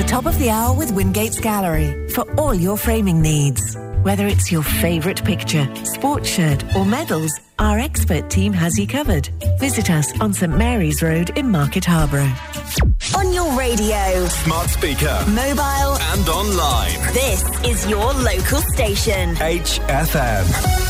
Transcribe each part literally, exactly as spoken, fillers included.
The top of the hour with Wingate's Gallery for all your framing needs. Whether it's your favourite picture, sports shirt or medals, our expert team has you covered. Visit us on St Mary's Road in Market Harborough. On your radio, smart speaker, mobile and online. This is your local station. H F M.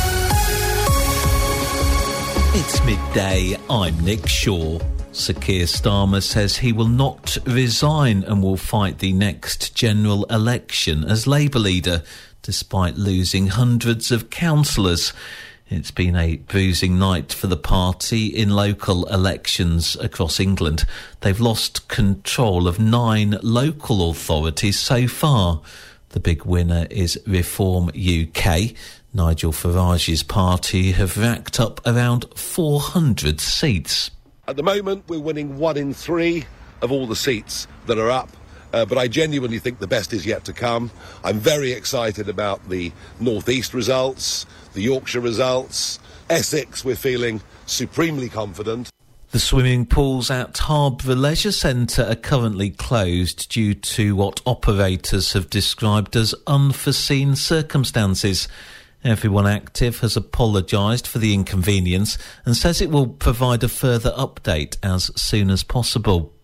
It's midday. I'm Nick Shaw. Sir Keir Starmer says he will not resign and will fight the next general election as Labour leader, despite losing hundreds of councillors. It's been a bruising night for the party in local elections across England. They've lost control of nine local authorities so far. The big winner is Reform U K. Nigel Farage's party have racked up around four hundred seats. At the moment, we're winning one in three of all the seats that are up. Uh, but I genuinely think the best is yet to come. I'm very excited about the North East results, the Yorkshire results. Essex, we're feeling supremely confident. The swimming pools at Harborough Leisure Centre are currently closed due to what operators have described as unforeseen circumstances. Everyone active has apologised for the inconvenience and says it will provide a further update as soon as possible.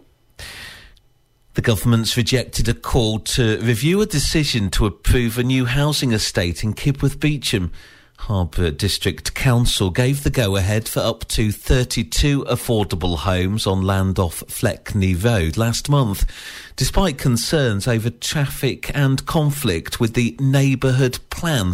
The government's rejected a call to review a decision to approve a new housing estate in Kibworth Beecham. Harborough District Council gave the go-ahead for up to thirty-two affordable homes on land off Fleckney Road last month, despite concerns over traffic and conflict with the neighbourhood plan.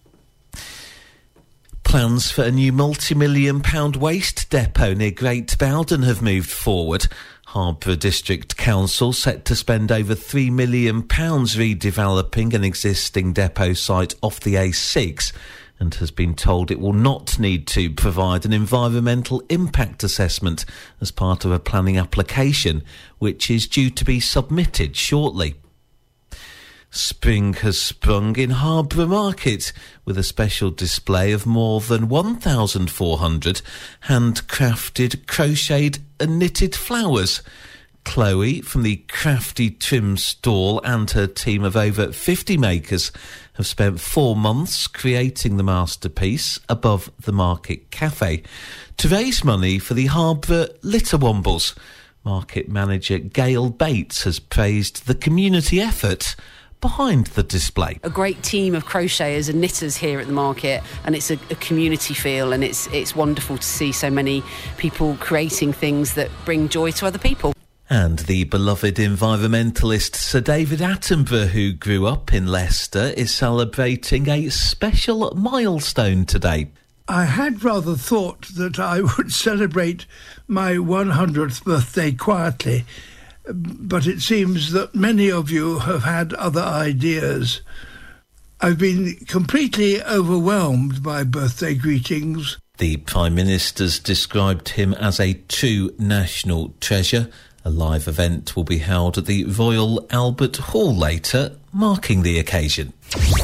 Plans for a new multi-million pound waste depot near Great Bowden have moved forward. Harborough District Council set to spend over three million pounds redeveloping an existing depot site off the A six and has been told it will not need to provide an environmental impact assessment as part of a planning application, which is due to be submitted shortly. Spring has sprung in Harborough Market with a special display of more than one thousand four hundred handcrafted, crocheted and knitted flowers. Chloe from the Crafty Trim stall and her team of over fifty makers have spent four months creating the masterpiece above the Market Cafe to raise money for the Harborough Litter Wombles. Market manager Gail Bates has praised the community effort behind the display. A great team of crocheters and knitters here at the market, and it's a, a community feel, and it's it's wonderful to see so many people creating things that bring joy to other people. And the beloved environmentalist Sir David Attenborough, who grew up in Leicester, is celebrating a special milestone today. I had rather thought that I would celebrate my one hundredth birthday quietly, but it seems that many of you have had other ideas. I've been completely overwhelmed by birthday greetings. The Prime Minister's described him as a true national treasure. A live event will be held at the Royal Albert Hall later, marking the occasion.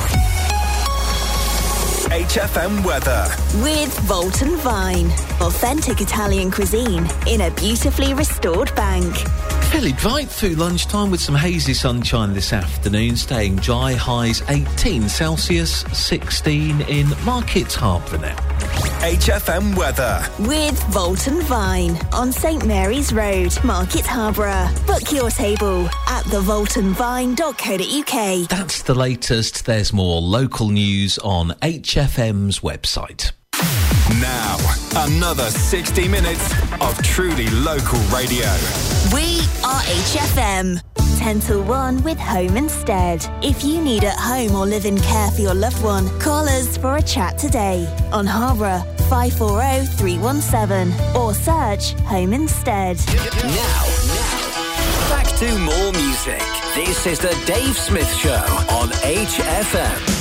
H F M weather. With Volton Vine. Authentic Italian cuisine in a beautifully restored bank. Fairly bright through lunchtime with some hazy sunshine this afternoon, staying dry, highs eighteen Celsius, sixteen in Market Harborough now. H F M weather. With Volton Vine on St Mary's Road, Market Harborough. Book your table at the volton vine dot co dot uk. That's the latest. There's more local news on H F M's website. Now, another sixty minutes of truly local radio. We are H F M. ten till one with Home Instead. If you need at home or live in care for your loved one, call us for a chat today on Harborough five four zero three one seven or search Home Instead. Now, now, back to more music. This is the Dave Smith Show on H F M.